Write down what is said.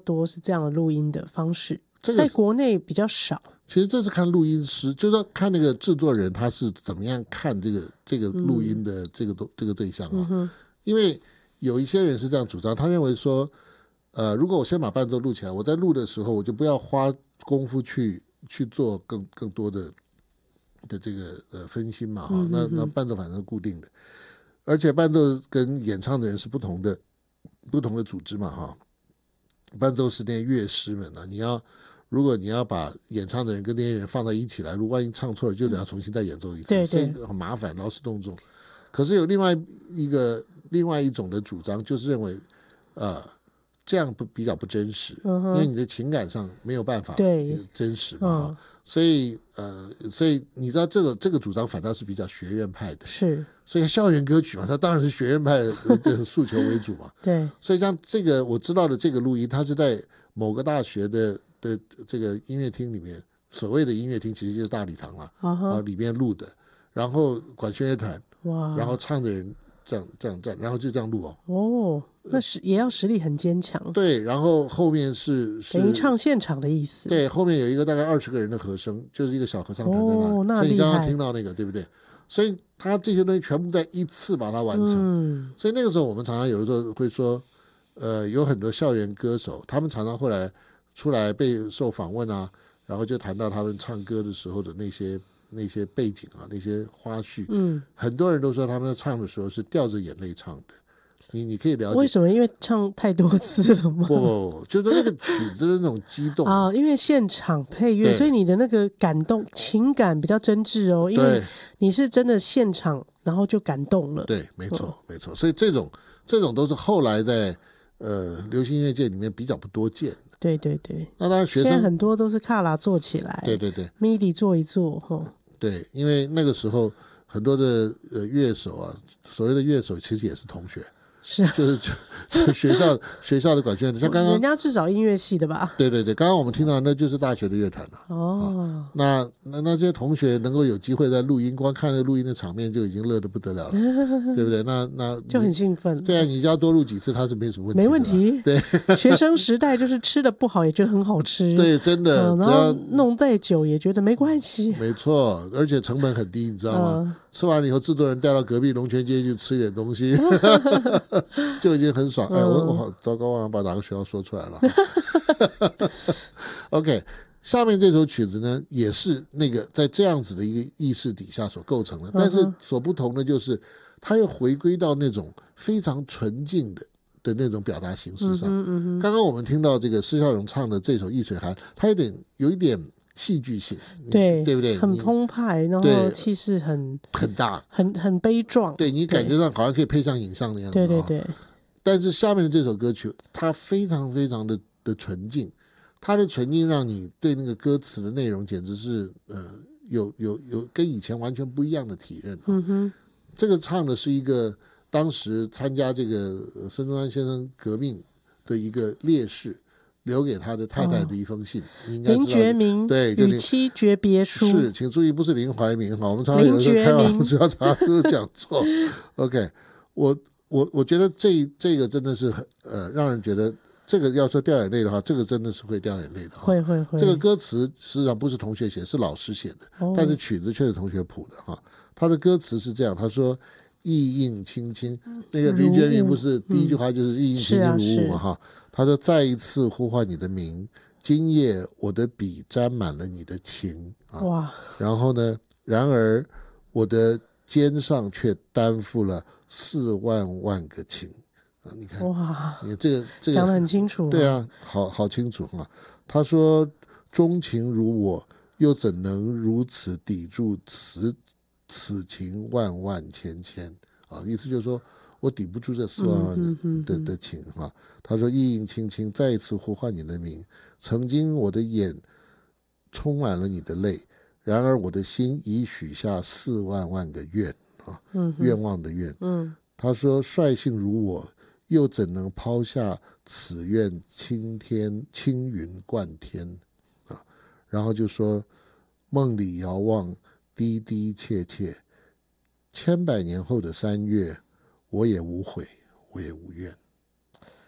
多是这样的录音的方式， 这个在国内比较少。 其实这是看录音师，就是说看那个制作人他是怎么样看这个录音的这个对象啊。因为有一些人是这样主张，他认为说如果我先把伴奏录起来，我在录的时候我就不要花功夫去做更多的这个分心嘛哈。那伴奏反正是固定的，而且伴奏跟演唱的人是不同的组织嘛哈。伴奏是那些乐师们啊，如果你要把演唱的人跟那些人放在一起来录，万一唱错了就得要重新再演奏一次， 对对， 所以很麻烦，劳师动众。可是有另外一种的主张，就是认为这样比较不真实，因为你的情感上没有办法真实嘛。所以你知道这个主张反倒是比较学院派的， 是， 所以校园歌曲嘛，它当然是学院派的诉求为主嘛。 对， 所以像这个我知道的这个录音，它是在某个大学的这个音乐厅里面，所谓的音乐厅其实就是大礼堂了，里面录的，然后管弦乐团，然后唱的人这样，然后就这样录哦。 那也要实力很坚强。 对，然后后面是等于唱现场的意思。 对，后面有一个大概20个人的和声，就是一个小合唱团在那里。所以你刚刚听到那个对不对？所以他这些东西全部在一次把它完成。所以那个时候我们常常有的时候会说有很多校园歌手，他们常常后来出来被受访问啊，然后就谈到他们唱歌的时候的那些背景啊，那些花絮。很多人都说他们唱的时候是掉着眼泪唱的。你可以了解为什么？因为唱太多次了吗？ 不，就是那个曲子的那种激动啊，因为现场配乐，所以你的那个感动情感比较真挚哦，因为你是真的现场，然后就感动了。 对，没错，没错。所以这种都是后来在流行音乐界里面比较不多见的。 对对对。 那当然，学生现在很多都是卡拉做起来， 对 ，MIDI 做一做， 对，因为那个时候很多的乐手啊，所谓的乐手其实也是同学。 是， 就是学校的管弦乐团，像刚刚人家至少音乐系的吧？ 对，刚刚我们听到那就是大学的乐团了。那这些同学能够有机会在录音，光看那录音的场面就已经乐得不得了了，对不对？那就很兴奋。 对啊，你就要多录几次，他是没什么问题， 没问题。 对， 学生时代就是吃的不好也觉得很好吃， 对，真的， 然后弄再久也觉得没关系。 没错，而且成本很低，你知道吗？吃完了以后，制作人带到隔壁龙泉街去吃一点东西。就已经很爽。我好糟糕啊，把哪个学校说出来了。OK， 下面这首曲子呢，也是那个在这样子的一个意识底下所构成的，但是所不同的就是它又回归到那种非常纯净的那种表达形式上。刚刚我们听到这个施孝荣唱的这首《易水寒》，它有一点戏剧性，对不对？ 很澎湃，然后气势很大， 很悲壮。 对，你感觉上好像可以配上影像的样子。 对。 但是下面的这首歌曲，它非常非常的纯净，它的纯净让你对那个歌词的内容简直是有跟以前完全不一样的体认。这个唱的是一个当时参加这个孙中山先生革命的一个烈士留给他的太太的一封信，你应该知道。 林觉民对， 与妻诀别书。 是，请注意，不是林怀民哈，我们常常有时候开玩笑常常都讲错。OK， 我觉得这个真的是让人觉得这个要说掉眼泪的话，这个真的是会掉眼泪的。 会。 这个歌词实际上不是同学写，是老师写的，但是曲子却是同学谱的哈。他的歌词是这样，他说意映卿卿，那个林觉民不是第一句话就是意映卿卿如雾嘛哈。他说再一次呼唤你的名，今夜我的笔沾满了你的情啊。哇！然后呢，然而我的肩上却担负了4万个情啊！你看，哇，你这个讲得很清楚。 对啊，好清楚啊。他说：“钟情如我，又怎能如此抵住此情万万千千啊？”意思就是说我抵不住这4万万的情啊。他说：“意映卿卿，再一次呼唤你的名，曾经我的眼充满了你的泪。”然而我的心已许下4万个愿啊，愿望的愿。他说率性如我，又怎能抛下此愿青云贯天啊？然后就说梦里遥望，滴滴切切，千百年后的3月，我也无悔，我也无怨。